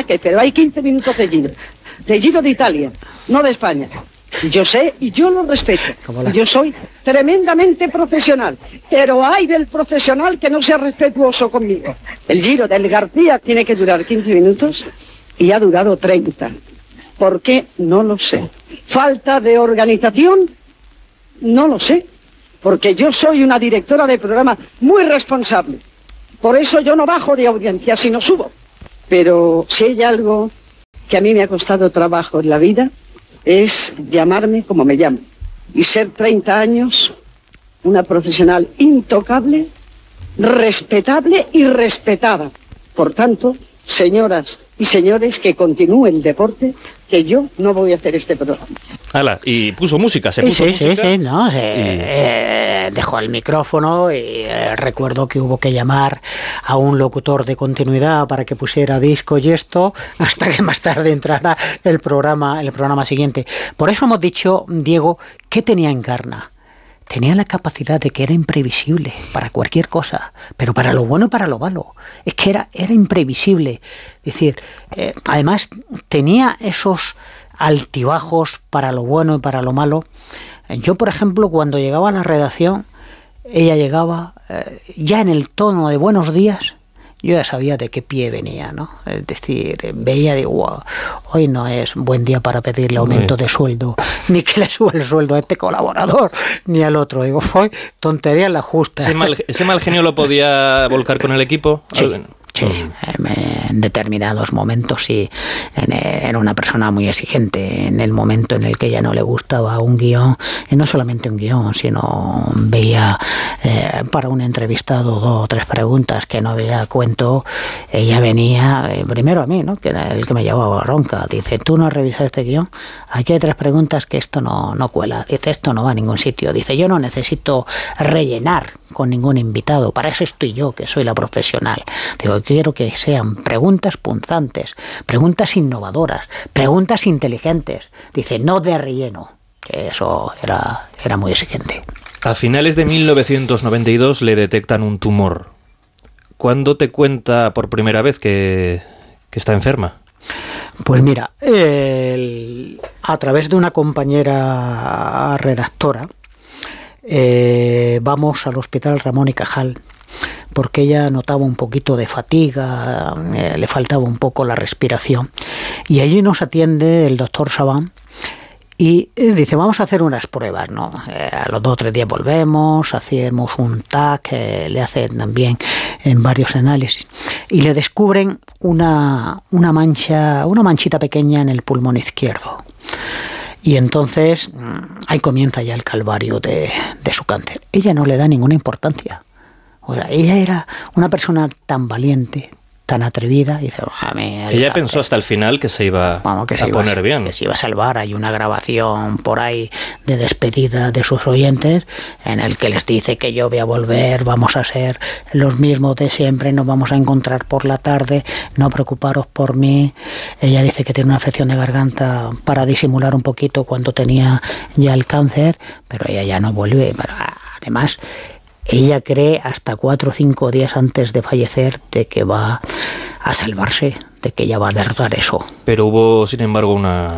qué, pero hay 15 minutos de Giro de Italia, no de España. Y yo sé, y yo lo respeto. Yo soy tremendamente profesional, pero hay del profesional que no sea respetuoso conmigo. El Giro del García tiene que durar 15 minutos y ha durado 30. ¿Por qué? No lo sé. ¿Falta de organización? No lo sé, porque yo soy una directora de programa muy responsable. Por eso yo no bajo de audiencia, sino subo. Pero si hay algo que a mí me ha costado trabajo en la vida, es llamarme como me llamo y ser 30 años una profesional intocable, respetable y respetada. Por tanto, señoras y señores, que continúe el deporte, que yo no voy a hacer este programa. Ala, y puso música, música. Sí, no, dejó el micrófono y recuerdo que hubo que llamar a un locutor de continuidad para que pusiera disco y esto, hasta que más tarde entrara el programa siguiente. Por eso hemos dicho, Diego, ¿qué tenía Encarna? Tenía la capacidad de que era imprevisible para cualquier cosa, pero para lo bueno y para lo malo. Es que era imprevisible. Es decir, además tenía esos altibajos para lo bueno y para lo malo. Yo, por ejemplo, cuando llegaba a la redacción, ella llegaba ya en el tono de buenos días. Yo ya sabía de qué pie venía, ¿no? Es decir, veía, digo, wow, hoy no es buen día para pedirle aumento de sueldo, ni que le suba el sueldo a este colaborador, ni al otro. Digo, hoy tontería la justa. ¿Ese mal genio lo podía volcar con el equipo? Sí, en determinados momentos sí. Era una persona muy exigente. En el momento en el que ella no le gustaba un guión, y no solamente un guión, sino veía para un entrevistado 2 o 3 preguntas que no veía cuento, ella venía primero a mí, ¿no? Que era el que me llevaba bronca. Dice, tú no has revisado este guión, aquí hay 3 preguntas que esto no cuela. Dice, esto no va a ningún sitio. Dice, yo no necesito rellenar con ningún invitado, para eso estoy yo, que soy la profesional. Digo, quiero que sean preguntas punzantes, preguntas innovadoras, preguntas inteligentes. Dice, no de relleno, que eso era muy exigente. A finales de 1992 le detectan un tumor. ¿Cuándo te cuenta por primera vez que está enferma? Pues mira, a través de una compañera redactora, vamos al Hospital Ramón y Cajal, porque ella notaba un poquito de fatiga, le faltaba un poco la respiración, y allí nos atiende el doctor Sabán y dice, vamos a hacer unas pruebas, ¿no? A los 2 o 3 días volvemos, hacemos un TAC, le hacen también en varios análisis, y le descubren una manchita pequeña en el pulmón izquierdo. Y entonces ahí comienza ya el calvario de su cáncer. Ella no le da ninguna importancia. O sea, ella era una persona tan valiente, tan atrevida. Y dice, ella pensó hasta el final que se iba a poner bien. Que se iba a salvar. Hay una grabación por ahí de despedida de sus oyentes en el que les dice que yo voy a volver, vamos a ser los mismos de siempre, nos vamos a encontrar por la tarde, no preocuparos por mí. Ella dice que tiene una afección de garganta para disimular un poquito cuando tenía ya el cáncer, pero ella ya no vuelve. Además, ella cree hasta 4 o 5 días antes de fallecer de que va a salvarse, de que ya va a derrotar eso. Pero hubo, sin embargo,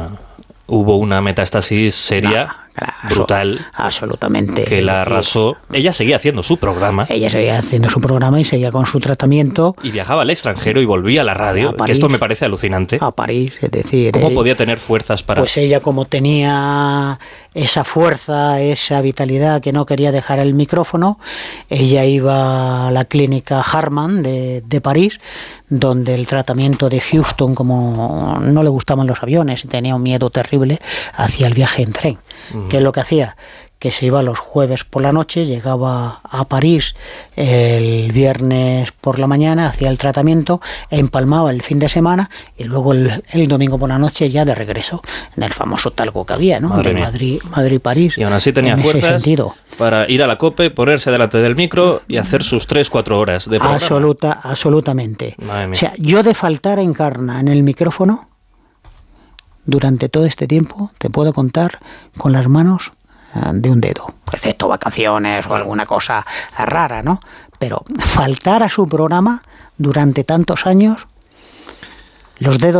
una metástasis seria, brutal, absolutamente, que la arrasó. Ella seguía haciendo su programa. Ella seguía haciendo su programa y seguía con su tratamiento. Y viajaba al extranjero y volvía a la radio. A París, que esto me parece alucinante. A París, es decir... ¿Cómo podía tener fuerzas para...? Pues ella, como tenía esa fuerza, esa vitalidad, que no quería dejar el micrófono, ella iba a la clínica Harman de París, donde el tratamiento de Houston, como no le gustaban los aviones y tenía un miedo terrible, hacía el viaje en tren. ¿Qué es lo que hacía? Que se iba los jueves por la noche, llegaba a París el viernes por la mañana, hacía el tratamiento, empalmaba el fin de semana y luego el domingo por la noche ya de regreso, en el famoso talgo que había, ¿no? De Madrid-París. Y aún así tenía fuerzas para ir a la COPE, ponerse delante del micro y hacer sus 3-4 horas de programa. Absolutamente. O sea, yo de faltar a Encarna en el micrófono, durante todo este tiempo, te puedo contar con las manos de un dedo, excepto vacaciones o alguna cosa rara, ¿no? Pero faltar a su programa durante tantos años, los dedos